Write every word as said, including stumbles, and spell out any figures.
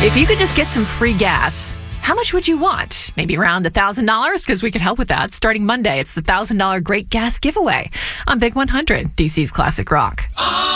If you could just get some free gas, how much would you want? Maybe around one thousand dollars? Because we can help with that. Starting Monday, it's the one thousand dollars Great Gas Giveaway on Big one hundred, D C's Classic Rock.